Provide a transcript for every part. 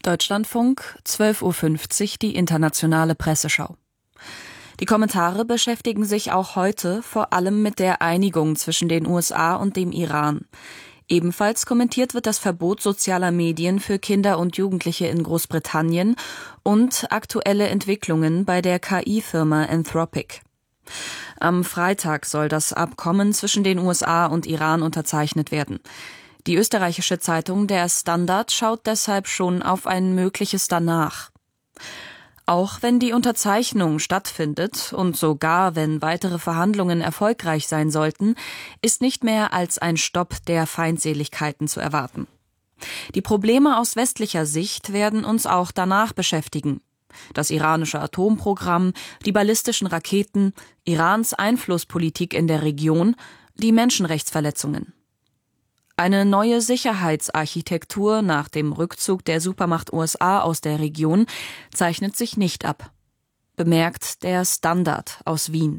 Deutschlandfunk, 12:50 Uhr, die internationale Presseschau. Die Kommentare beschäftigen sich auch heute vor allem mit der Einigung zwischen den USA und dem Iran. Ebenfalls kommentiert wird das Verbot sozialer Medien für Kinder und Jugendliche in Großbritannien und aktuelle Entwicklungen bei der KI-Firma Anthropic. Am Freitag soll das Abkommen zwischen den USA und Iran unterzeichnet werden. Die österreichische Zeitung Der Standard schaut deshalb schon auf ein mögliches Danach. Auch wenn die Unterzeichnung stattfindet und sogar wenn weitere Verhandlungen erfolgreich sein sollten, ist nicht mehr als ein Stopp der Feindseligkeiten zu erwarten. Die Probleme aus westlicher Sicht werden uns auch danach beschäftigen. Das iranische Atomprogramm, die ballistischen Raketen, Irans Einflusspolitik in der Region, die Menschenrechtsverletzungen. Eine neue Sicherheitsarchitektur nach dem Rückzug der Supermacht USA aus der Region zeichnet sich nicht ab, bemerkt der Standard aus Wien.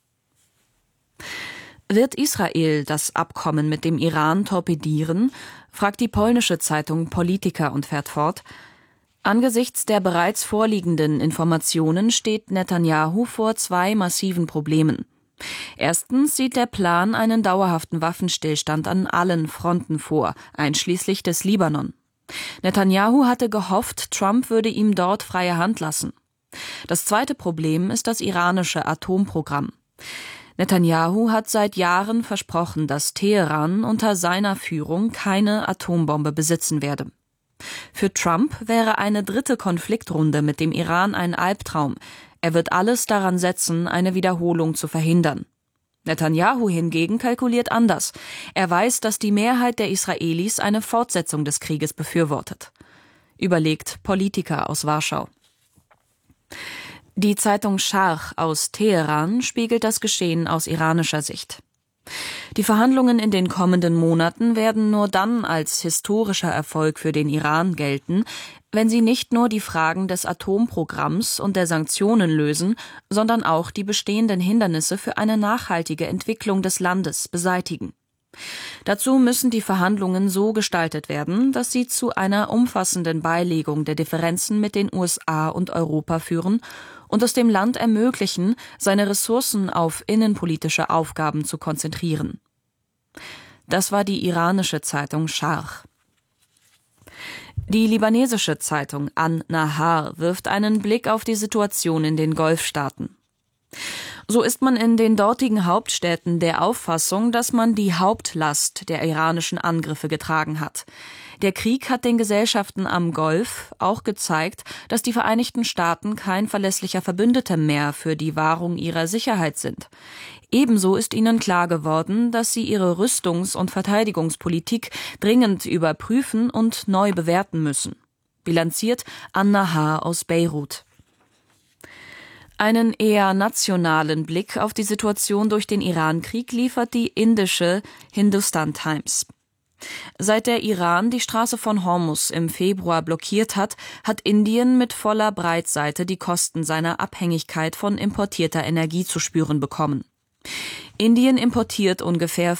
Wird Israel das Abkommen mit dem Iran torpedieren, fragt die polnische Zeitung Polityka und fährt fort: Angesichts der bereits vorliegenden Informationen steht Netanjahu vor zwei massiven Problemen. Erstens sieht der Plan einen dauerhaften Waffenstillstand an allen Fronten vor, einschließlich des Libanon. Netanjahu hatte gehofft, Trump würde ihm dort freie Hand lassen. Das zweite Problem ist das iranische Atomprogramm. Netanjahu hat seit Jahren versprochen, dass Teheran unter seiner Führung keine Atombombe besitzen werde. Für Trump wäre eine dritte Konfliktrunde mit dem Iran ein Albtraum. Er wird alles daran setzen, eine Wiederholung zu verhindern. Netanjahu hingegen kalkuliert anders. Er weiß, dass die Mehrheit der Israelis eine Fortsetzung des Krieges befürwortet. Überlegt Politiker aus Warschau. Die Zeitung Scharq aus Teheran spiegelt das Geschehen aus iranischer Sicht. Die Verhandlungen in den kommenden Monaten werden nur dann als historischer Erfolg für den Iran gelten, wenn sie nicht nur die Fragen des Atomprogramms und der Sanktionen lösen, sondern auch die bestehenden Hindernisse für eine nachhaltige Entwicklung des Landes beseitigen. Dazu müssen die Verhandlungen so gestaltet werden, dass sie zu einer umfassenden Beilegung der Differenzen mit den USA und Europa führen und es dem Land ermöglichen, seine Ressourcen auf innenpolitische Aufgaben zu konzentrieren. Das war die iranische Zeitung Scharq. Die libanesische Zeitung An-Nahar wirft einen Blick auf die Situation in den Golfstaaten. So ist man in den dortigen Hauptstädten der Auffassung, dass man die Hauptlast der iranischen Angriffe getragen hat. Der Krieg hat den Gesellschaften am Golf auch gezeigt, dass die Vereinigten Staaten kein verlässlicher Verbündeter mehr für die Wahrung ihrer Sicherheit sind. Ebenso ist ihnen klar geworden, dass sie ihre Rüstungs- und Verteidigungspolitik dringend überprüfen und neu bewerten müssen. Bilanziert An-Nahar aus Beirut. Einen eher nationalen Blick auf die Situation durch den Iran-Krieg liefert die indische Hindustan Times. Seit der Iran die Straße von Hormuz im Februar blockiert hat, hat Indien mit voller Breitseite die Kosten seiner Abhängigkeit von importierter Energie zu spüren bekommen. Indien importiert ungefähr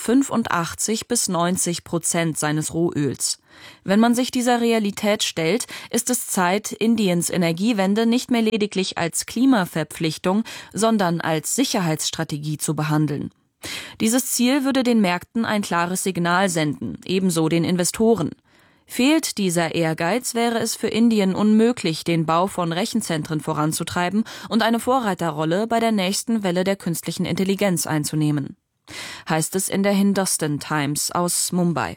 85-90% seines Rohöls. Wenn man sich dieser Realität stellt, ist es Zeit, Indiens Energiewende nicht mehr lediglich als Klimaverpflichtung, sondern als Sicherheitsstrategie zu behandeln. Dieses Ziel würde den Märkten ein klares Signal senden, ebenso den Investoren. Fehlt dieser Ehrgeiz, wäre es für Indien unmöglich, den Bau von Rechenzentren voranzutreiben und eine Vorreiterrolle bei der nächsten Welle der künstlichen Intelligenz einzunehmen. Heißt es in der Hindustan Times aus Mumbai.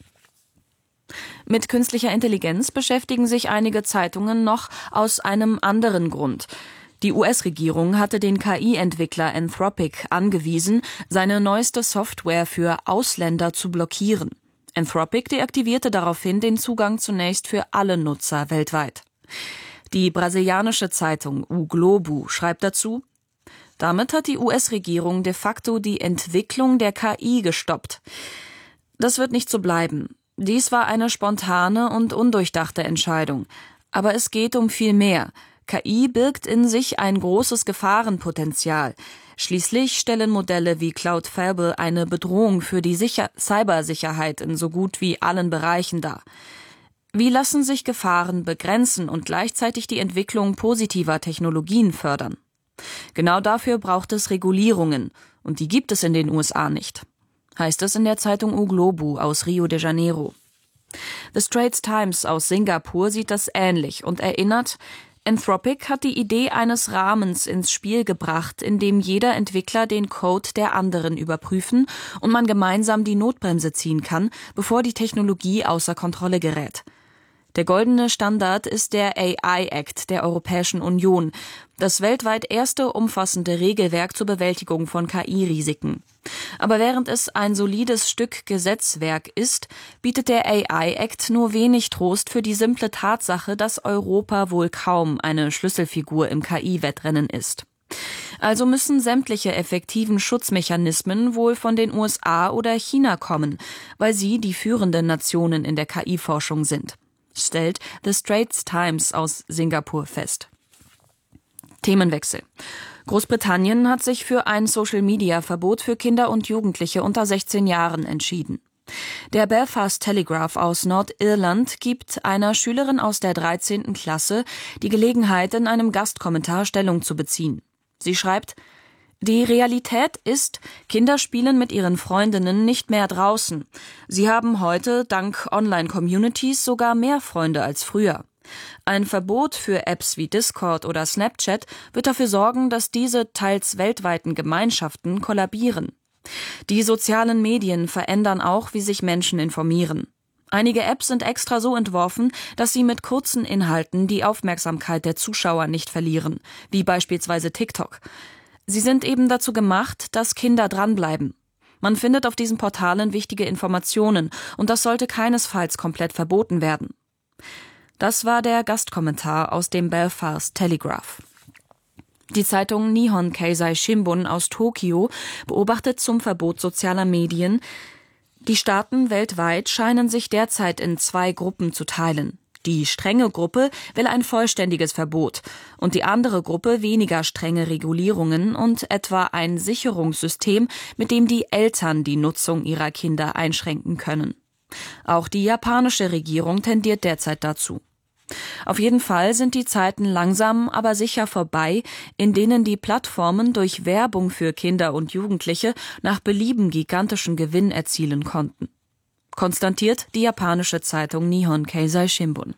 Mit künstlicher Intelligenz beschäftigen sich einige Zeitungen noch aus einem anderen Grund. Die US-Regierung hatte den KI-Entwickler Anthropic angewiesen, seine neueste Software für Ausländer zu blockieren. Anthropic deaktivierte daraufhin den Zugang zunächst für alle Nutzer weltweit. Die brasilianische Zeitung O Globo schreibt dazu: Damit hat die US-Regierung de facto die Entwicklung der KI gestoppt. Das wird nicht so bleiben. Dies war eine spontane und undurchdachte Entscheidung. Aber es geht um viel mehr. KI birgt in sich ein großes Gefahrenpotenzial. Schließlich stellen Modelle wie Cloudfable eine Bedrohung für die Cybersicherheit in so gut wie allen Bereichen dar. Wie lassen sich Gefahren begrenzen und gleichzeitig die Entwicklung positiver Technologien fördern? Genau dafür braucht es Regulierungen, und die gibt es in den USA nicht, heißt es in der Zeitung O Globo aus Rio de Janeiro. The Straits Times aus Singapur sieht das ähnlich und erinnert, Anthropic hat die Idee eines Rahmens ins Spiel gebracht, in dem jeder Entwickler den Code der anderen überprüfen und man gemeinsam die Notbremse ziehen kann, bevor die Technologie außer Kontrolle gerät. Der goldene Standard ist der AI Act der Europäischen Union, das weltweit erste umfassende Regelwerk zur Bewältigung von KI-Risiken. Aber während es ein solides Stück Gesetzwerk ist, bietet der AI Act nur wenig Trost für die simple Tatsache, dass Europa wohl kaum eine Schlüsselfigur im KI-Wettrennen ist. Also müssen sämtliche effektiven Schutzmechanismen wohl von den USA oder China kommen, weil sie die führenden Nationen in der KI-Forschung sind, stellt The Straits Times aus Singapur fest. Themenwechsel. Großbritannien hat sich für ein Social-Media-Verbot für Kinder und Jugendliche unter 16 Jahren entschieden. Der Belfast Telegraph aus Nordirland gibt einer Schülerin aus der 13. Klasse die Gelegenheit, in einem Gastkommentar Stellung zu beziehen. Sie schreibt: Die Realität ist, Kinder spielen mit ihren Freundinnen nicht mehr draußen. Sie haben heute dank Online-Communities sogar mehr Freunde als früher. Ein Verbot für Apps wie Discord oder Snapchat wird dafür sorgen, dass diese teils weltweiten Gemeinschaften kollabieren. Die sozialen Medien verändern auch, wie sich Menschen informieren. Einige Apps sind extra so entworfen, dass sie mit kurzen Inhalten die Aufmerksamkeit der Zuschauer nicht verlieren, wie beispielsweise TikTok. Sie sind eben dazu gemacht, dass Kinder dranbleiben. Man findet auf diesen Portalen wichtige Informationen und das sollte keinesfalls komplett verboten werden. Das war der Gastkommentar aus dem Belfast Telegraph. Die Zeitung Nihon Keizai Shimbun aus Tokio beobachtet zum Verbot sozialer Medien: Die Staaten weltweit scheinen sich derzeit in zwei Gruppen zu teilen. Die strenge Gruppe will ein vollständiges Verbot und die andere Gruppe weniger strenge Regulierungen und etwa ein Sicherungssystem, mit dem die Eltern die Nutzung ihrer Kinder einschränken können. Auch die japanische Regierung tendiert derzeit dazu. Auf jeden Fall sind die Zeiten langsam, aber sicher vorbei, in denen die Plattformen durch Werbung für Kinder und Jugendliche nach Belieben gigantischen Gewinn erzielen konnten, konstatiert die japanische Zeitung Nihon Keizai Shimbun.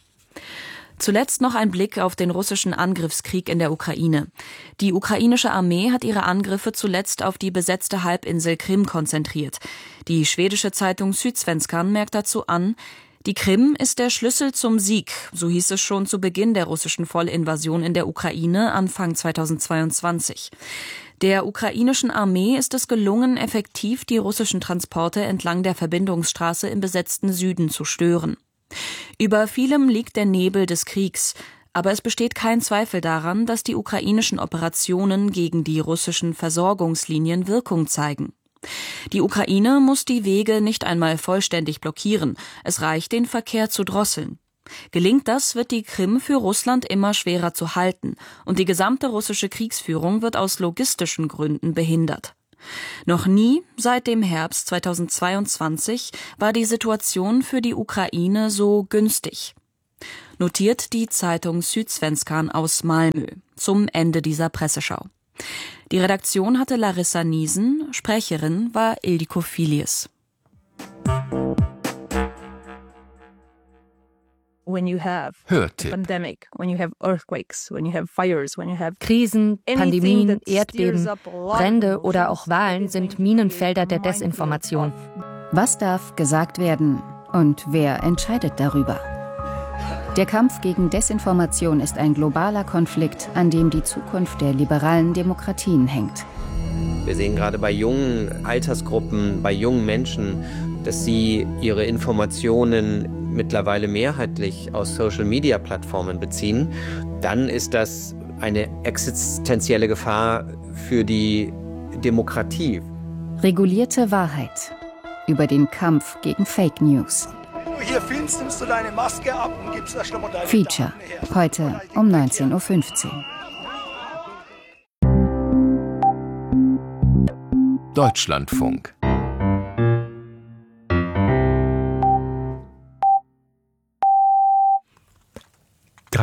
Zuletzt noch ein Blick auf den russischen Angriffskrieg in der Ukraine. Die ukrainische Armee hat ihre Angriffe zuletzt auf die besetzte Halbinsel Krim konzentriert. Die schwedische Zeitung Sydsvenskan merkt dazu an: Die Krim ist der Schlüssel zum Sieg, so hieß es schon zu Beginn der russischen Vollinvasion in der Ukraine Anfang 2022. Der ukrainischen Armee ist es gelungen, effektiv die russischen Transporte entlang der Verbindungsstraße im besetzten Süden zu stören. Über vielem liegt der Nebel des Kriegs, aber es besteht kein Zweifel daran, dass die ukrainischen Operationen gegen die russischen Versorgungslinien Wirkung zeigen. Die Ukraine muss die Wege nicht einmal vollständig blockieren, es reicht, den Verkehr zu drosseln. Gelingt das, wird die Krim für Russland immer schwerer zu halten und die gesamte russische Kriegsführung wird aus logistischen Gründen behindert. Noch nie seit dem Herbst 2022 war die Situation für die Ukraine so günstig, notiert die Zeitung Sydsvenskan aus Malmö zum Ende dieser Presseschau. Die Redaktion hatte Larissa Niesen, Sprecherin war Ildiko Filius. Hörtipp. Krisen, Pandemien, Erdbeben, Brände oder auch Wahlen sind Minenfelder der Desinformation. Was darf gesagt werden und wer entscheidet darüber? Der Kampf gegen Desinformation ist ein globaler Konflikt, an dem die Zukunft der liberalen Demokratien hängt. Wir sehen gerade bei jungen Altersgruppen, bei jungen Menschen, dass sie ihre Informationen mittlerweile mehrheitlich aus Social-Media-Plattformen beziehen. Dann ist das eine existenzielle Gefahr für die Demokratie. Regulierte Wahrheit über den Kampf gegen Fake News. Hier filmst, nimmst du deine Maske ab und gibst erst einmal deine Feature, heute um 19:15 Uhr. Deutschlandfunk.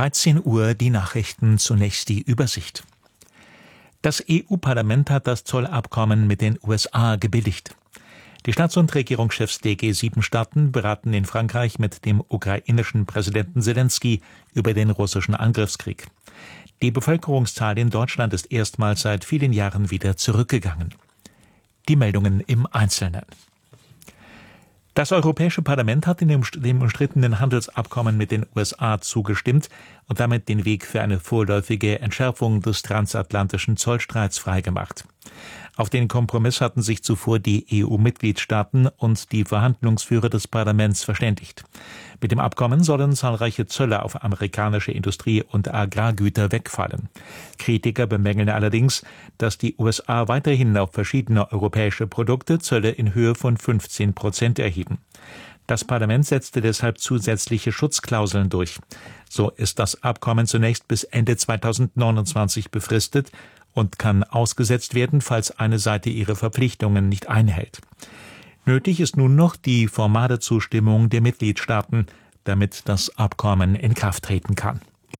13 Uhr die Nachrichten, zunächst die Übersicht. Das EU-Parlament hat das Zollabkommen mit den USA gebilligt. Die Staats- und Regierungschefs der G7-Staaten beraten in Frankreich mit dem ukrainischen Präsidenten Selenskyj über den russischen Angriffskrieg. Die Bevölkerungszahl in Deutschland ist erstmals seit vielen Jahren wieder zurückgegangen. Die Meldungen im Einzelnen. Das Europäische Parlament hat dem umstrittenen Handelsabkommen mit den USA zugestimmt und damit den Weg für eine vorläufige Entschärfung des transatlantischen Zollstreits freigemacht. Auf den Kompromiss hatten sich zuvor die EU-Mitgliedstaaten und die Verhandlungsführer des Parlaments verständigt. Mit dem Abkommen sollen zahlreiche Zölle auf amerikanische Industrie- und Agrargüter wegfallen. Kritiker bemängeln allerdings, dass die USA weiterhin auf verschiedene europäische Produkte Zölle in Höhe von 15% erheben. Das Parlament setzte deshalb zusätzliche Schutzklauseln durch. So ist das Abkommen zunächst bis Ende 2029 befristet und kann ausgesetzt werden, falls eine Seite ihre Verpflichtungen nicht einhält. Nötig ist nun noch die formale Zustimmung der Mitgliedstaaten, damit das Abkommen in Kraft treten kann.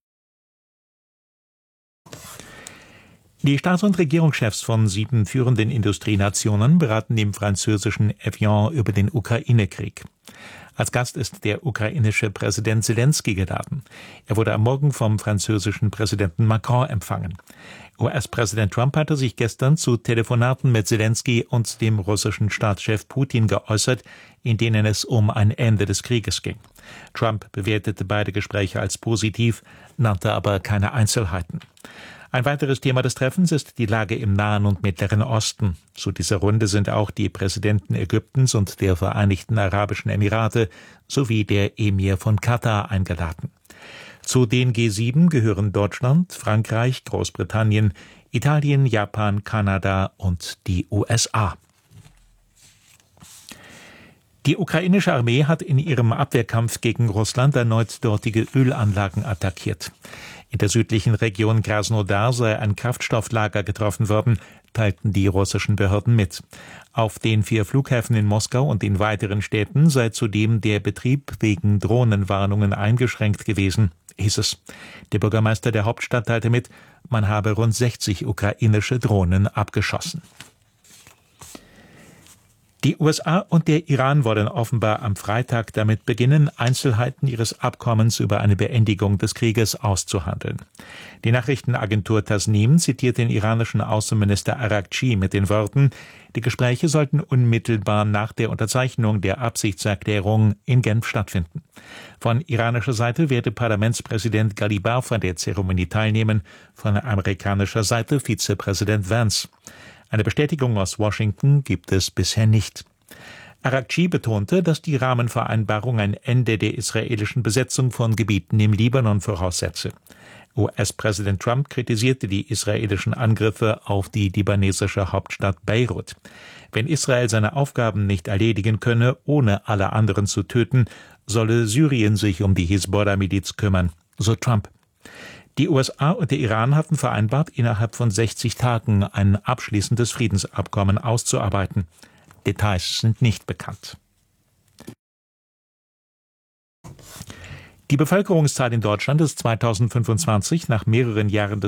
Die Staats- und Regierungschefs von 7 führenden Industrienationen beraten im französischen Evian über den Ukraine-Krieg. Als Gast ist der ukrainische Präsident Selenskyj geladen. Er wurde am Morgen vom französischen Präsidenten Macron empfangen. US-Präsident Trump hatte sich gestern zu Telefonaten mit Selenskyj und dem russischen Staatschef Putin geäußert, in denen es um ein Ende des Krieges ging. Trump bewertete beide Gespräche als positiv, nannte aber keine Einzelheiten. Ein weiteres Thema des Treffens ist die Lage im Nahen und Mittleren Osten. Zu dieser Runde sind auch die Präsidenten Ägyptens und der Vereinigten Arabischen Emirate sowie der Emir von Katar eingeladen. Zu den G7 gehören Deutschland, Frankreich, Großbritannien, Italien, Japan, Kanada und die USA. Die ukrainische Armee hat in ihrem Abwehrkampf gegen Russland erneut dortige Ölanlagen attackiert. In der südlichen Region Krasnodar sei ein Kraftstofflager getroffen worden, teilten die russischen Behörden mit. Auf den 4 Flughäfen in Moskau und in weiteren Städten sei zudem der Betrieb wegen Drohnenwarnungen eingeschränkt gewesen, hieß es. Der Bürgermeister der Hauptstadt teilte mit, man habe rund 60 ukrainische Drohnen abgeschossen. Die USA und der Iran wollen offenbar am Freitag damit beginnen, Einzelheiten ihres Abkommens über eine Beendigung des Krieges auszuhandeln. Die Nachrichtenagentur Tasnim zitiert den iranischen Außenminister Araghchi mit den Worten, die Gespräche sollten unmittelbar nach der Unterzeichnung der Absichtserklärung in Genf stattfinden. Von iranischer Seite werde Parlamentspräsident Ghalibaf an der Zeremonie teilnehmen, von amerikanischer Seite Vizepräsident Vance. Eine Bestätigung aus Washington gibt es bisher nicht. Araghchi betonte, dass die Rahmenvereinbarung ein Ende der israelischen Besetzung von Gebieten im Libanon voraussetze. US-Präsident Trump kritisierte die israelischen Angriffe auf die libanesische Hauptstadt Beirut. Wenn Israel seine Aufgaben nicht erledigen könne, ohne alle anderen zu töten, solle Syrien sich um die Hisbollah-Miliz kümmern, so Trump. Die USA und der Iran hatten vereinbart, innerhalb von 60 Tagen ein abschließendes Friedensabkommen auszuarbeiten. Details sind nicht bekannt. Die Bevölkerungszahl in Deutschland ist 2025 nach mehreren Jahren